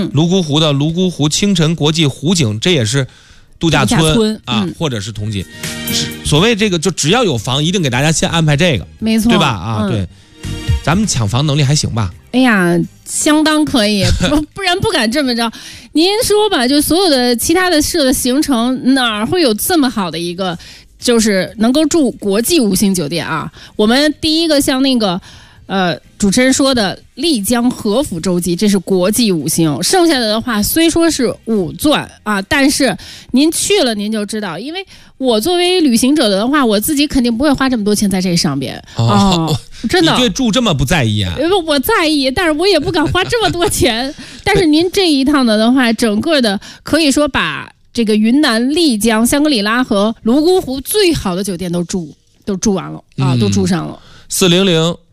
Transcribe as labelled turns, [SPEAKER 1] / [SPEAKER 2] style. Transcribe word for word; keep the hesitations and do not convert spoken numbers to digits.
[SPEAKER 1] 嗯，泸沽湖的泸沽湖清晨国际湖景，这也是度假村, 度假村啊、嗯，或者是同锦。所谓这个，就只要有房，一定给大家先安排这个，
[SPEAKER 2] 没错，
[SPEAKER 1] 对吧？啊，嗯、对，咱们抢房能力还行吧？
[SPEAKER 2] 哎呀，相当可以，不不然不敢这么着。您说吧，就所有的其他的市的行程，哪儿会有这么好的一个，就是能够住国际五星酒店啊？我们第一个像那个。呃，主持人说的丽江和府洲际，这是国际五星。剩下的的话，虽说是五钻啊，但是您去了您就知道，因为我作为旅行者的话，我自己肯定不会花这么多钱在这上边。哦，哦真的，
[SPEAKER 1] 你对住这么不在意啊？
[SPEAKER 2] 我在意，但是我也不敢花这么多钱。但是您这一趟的的话，整个的可以说把这个云南丽江、香格里拉和泸沽湖最好的酒店都住都住完了啊，嗯、都住上了。
[SPEAKER 1] 四零零。